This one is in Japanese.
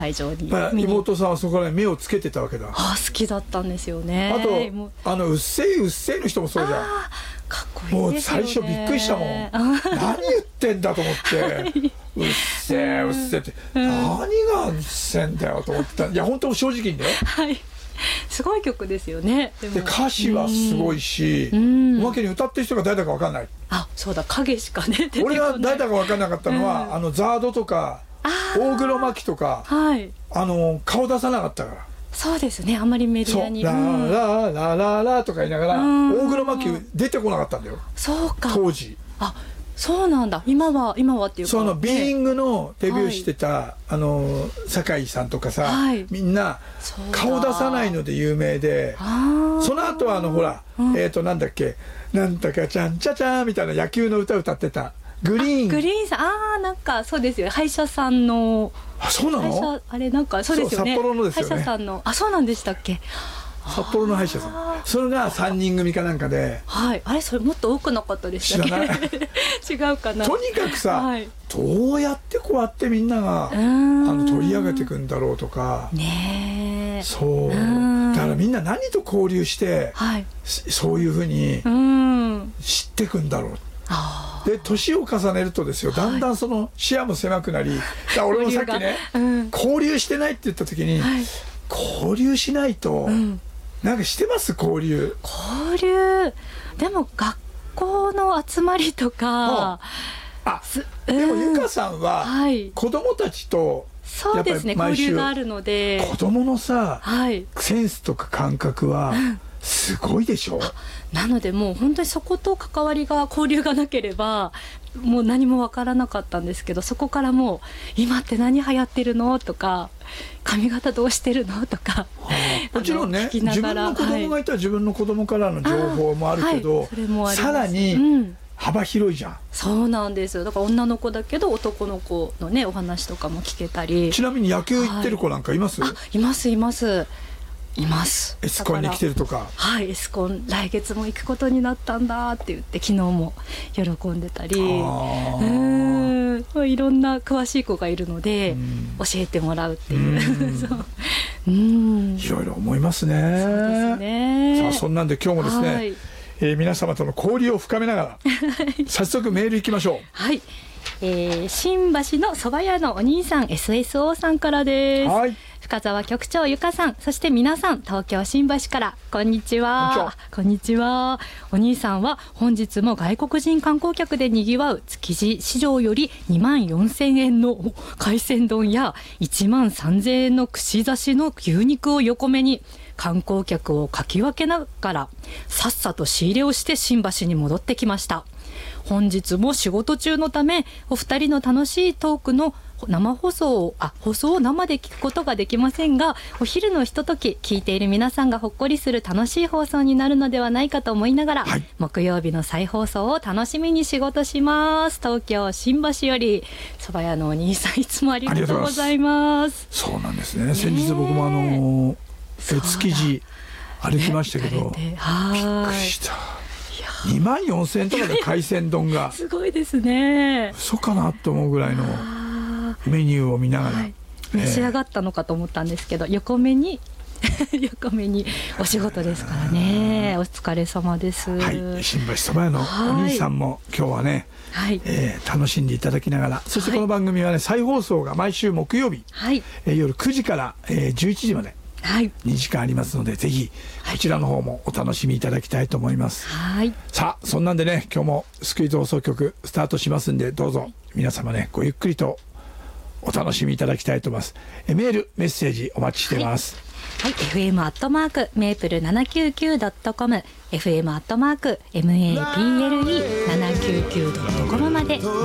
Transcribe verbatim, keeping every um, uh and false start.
会場に、 まあ、妹さんはそこらに目をつけてたわけだ。 あ好きだったんですよね。 あとあのうっせいうっせいの人もそうじゃん。 かっこいいですよね。 もう最初びっくりしたもん何言ってんだと思って、はい、うっせえうっせえって、うん、何がうっせえんだよと思った。いや本当正直にね、 はいすごい曲ですよね。でもで歌詞はすごいし、うん、おまけに歌ってる人が誰だか分かんない。 あそうだ影しかね出てこない。 俺が誰だか分かんなかったのは、うん、あのザードとか大黒摩季とか、はい、あの顔出さなかったから。 そうですねあんまりメディアにラーラーラーラーラーとか言いながら大黒摩季出てこなかったんだよ。 そうか当時。 あそうなんだ。今は今はっていうかそのビーイングのデビューしてた、はい、あの酒井さんとかさ、はい、みんな顔出さないので有名で、その後はあのほら、うん、えっとなんだっけなんだかちゃんちゃちゃみたいな野球の歌歌ってたグリーン。 グリーンさんあーなんかそうですよ歯医者さんの。 あそうなの。 あれなんかそうですよね。 札幌のですよね。 歯医者さんのあそうなんでしたっけ。 札幌の歯医者さんそれがさんにん組かなんかで、 はいあれそれもっと多くなかったでしたっけ。知らない違うかな。 とにかくさ、はい、どうやってこうやってみんながあの取り上げていくんだろうとかね。そうだからみんな何と交流して、はい、そういうふうに知っていくんだろう。で年を重ねるとですよだんだんその視野も狭くなり、だ俺もさっきね、うん、交流してないって言った時に、はい、交流しないと、うん、なんかしてます交流。 交流でも学校の集まりとか。 あでもゆかさんは、はい、子供たちとそうですね交流があるので子供のさ、はい、センスとか感覚はすごいでしょ。 なのでもう本当にそこと関わりが交流がなければもう何も分からなかったんですけど、そこからもう今って何流行ってるのとか髪型どうしてるのとか、はあ、もちろんね自分の子供がいたら自分の子供からの情報もあるけど、はい、さらに、うん幅広いじゃん。 そうなんですよ。だから女の子だけど男の子のねお話とかも聞けたり。 ちなみに野球行ってる子なんかいます？ はい、あいますいますいます。 エスコンに来てるとか。 はいエスコン来月も行くことになったんだって言って昨日も喜んでたり、うんいろんな詳しい子がいるので教えてもらうっていうそううんいろいろ思いますね。そうですね。 さあそんなんで今日もですね、はいえー、皆様との交流を深めながら早速メールいきましょう。 はい、えー、新橋の蕎麦屋のお兄さん エスエスオー さんからです。はい深澤局長ゆかさんそして皆さん東京新橋からこんにちは。こんにちは。お兄さんは本日も外国人観光客でにぎわう築地市場よりにまんよんせんえんの海鮮丼やいちまんさんぜんえんの串刺しの牛肉を横目に観光客をかき分けながらさっさと仕入れをして新橋に戻ってきました。本日も仕事中のためお二人の楽しいトークの生放送をあ放送を生で聞くことができませんがお昼のひととき聞いている皆さんがほっこりする楽しい放送になるのではないかと思いながら、はい、木曜日の再放送を楽しみに仕事します。東京新橋より蕎麦屋のお兄さんいつもありがとうございます。 そうなんですね。先日僕もあの築地歩きましたけど、ね、びっくりした。にまんよんせんえんとかで海鮮丼がすごいですね。 嘘かなと思うぐらいのメニューを見ながら、はい、 召し上がったのかと思ったんですけど、横目に横目にお仕事ですからね。お疲れ様です。 はい、新橋そば屋のお兄さんも今日はね、はいえー、楽しんでいただきながら、そしてこの番組はね再放送が毎週木曜日、はいえー、夜くじから、えー、じゅういちじまでにじかんありますので、ぜひこちらの方もお楽しみいただきたいと思います。はい、さあそんなんでね今日もスクイズ放送局スタートしますんで、どうぞ皆様ねごゆっくりとお楽しみいただきたいと思います。えメールメッセージお待ちしています。 はい、はい、エフエム アットマークメープル ななきゅうきゅう ドットコム エフエム アットマーク メープル ななきゅうきゅう ドットコム まで